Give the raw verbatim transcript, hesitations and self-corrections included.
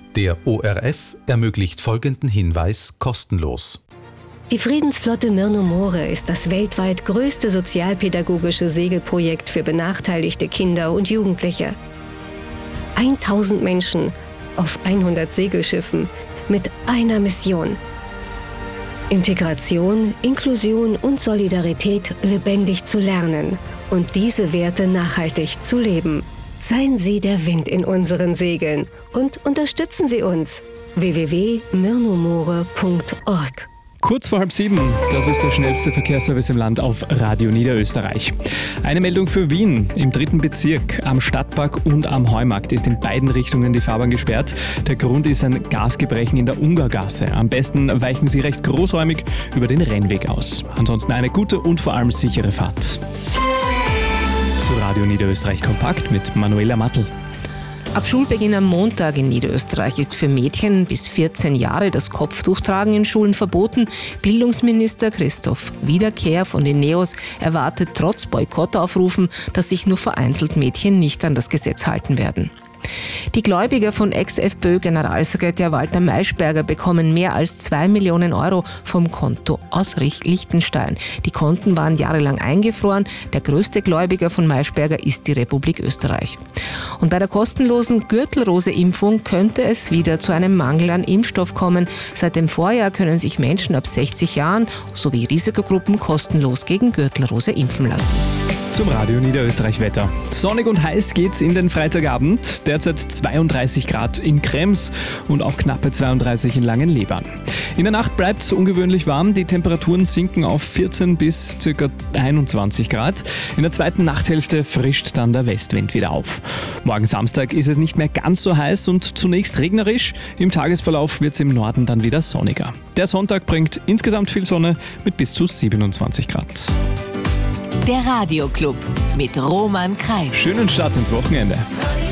Der O R F ermöglicht folgenden Hinweis kostenlos. Die Friedensflotte Myrno More ist das weltweit größte sozialpädagogische Segelprojekt für benachteiligte Kinder und Jugendliche. tausend Menschen auf hundert Segelschiffen mit einer Mission: Integration, Inklusion und Solidarität lebendig zu lernen und diese Werte nachhaltig zu leben. Seien Sie der Wind in unseren Segeln und unterstützen Sie uns. w w w punkt myrnomore punkt org. Kurz vor halb sieben, das ist der schnellste Verkehrsservice im Land auf Radio Niederösterreich. Eine Meldung für Wien. Im dritten Bezirk am Stadtpark und am Heumarkt ist in beiden Richtungen die Fahrbahn gesperrt. Der Grund ist ein Gasgebrechen in der Ungargasse. Am besten weichen Sie recht großräumig über den Rennweg aus. Ansonsten eine gute und vor allem sichere Fahrt. Zu Radio Niederösterreich Kompakt mit Manuela Mattl. Ab Schulbeginn am Montag in Niederösterreich ist für Mädchen bis vierzehn Jahre das Kopftuchtragen in Schulen verboten. Bildungsminister Christoph Wiederkehr von den Neos erwartet trotz Boykottaufrufen, dass sich nur vereinzelt Mädchen nicht an das Gesetz halten werden. Die Gläubiger von Ex-FPÖ-Generalsekretär Walter Maischberger bekommen mehr als zwei Millionen Euro vom Konto aus Liechtenstein. Die Konten waren jahrelang eingefroren. Der größte Gläubiger von Maischberger ist die Republik Österreich. Und bei der kostenlosen Gürtelrose-Impfung könnte es wieder zu einem Mangel an Impfstoff kommen. Seit dem Vorjahr können sich Menschen ab sechzig Jahren sowie Risikogruppen kostenlos gegen Gürtelrose impfen lassen. Zum Radio Niederösterreich Wetter. Sonnig und heiß geht's in den Freitagabend. Derzeit zweiunddreißig Grad in Krems und auch knappe zweiunddreißig in Langenleban. In der Nacht bleibt es ungewöhnlich warm. Die Temperaturen sinken auf vierzehn bis ca. einundzwanzig Grad. In der zweiten Nachthälfte frischt dann der Westwind wieder auf. Morgen Samstag ist es nicht mehr ganz so heiß und zunächst regnerisch. Im Tagesverlauf wird es im Norden dann wieder sonniger. Der Sonntag bringt insgesamt viel Sonne mit bis zu siebenundzwanzig Grad. Der Radioclub mit Roman Kreisch. Schönen Start ins Wochenende.